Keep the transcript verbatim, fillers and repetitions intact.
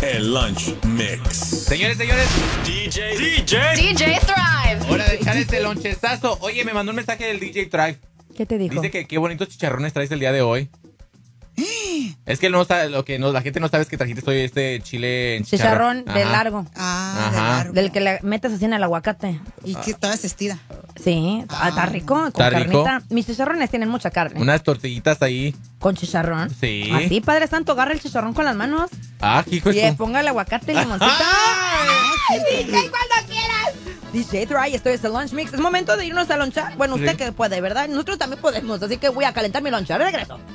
El Lunch Mix. Señores, señores. D J. D J. D J Thrive. Hora de echar este lonchezazo. Oye, me mandó un mensaje del D J Thrive. ¿Qué te dijo? Dice que qué bonitos chicharrones traes el día de hoy. Es que no sabe, lo que no, la gente no sabe es que trajiste estoy este chile en Chicharrón chicharrón. de Ajá. largo. Ah, de Ajá. largo. Del que le metes así en el aguacate. Y que toda cestida. Sí, ah, está rico, con Está rico. carnita. Mis chicharrones tienen mucha carne. Unas tortillitas ahí. Con chicharrón. Sí. Así, Padre Santo, agarra el chicharrón con las manos. Ah, hijo Y de le su- ponga el aguacate y limoncito. ¡Ay, D J, cuando quieras! D J Thrive, esto es el Lunch Mix. Es momento de irnos a lonchar. Bueno, usted Sí. que puede, ¿verdad? Nosotros también podemos, así que voy a calentar mi loncha. Regreso.